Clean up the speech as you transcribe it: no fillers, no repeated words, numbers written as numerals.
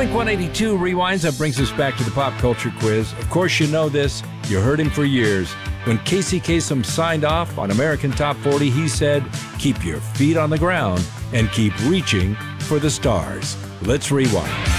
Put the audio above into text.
Blink 182 Rewinds. That brings us back to the pop culture quiz. Of course, you know this. You heard him for years. When Casey Kasem signed off on American Top 40, he said, keep your feet on the ground and keep reaching for the stars. Let's rewind.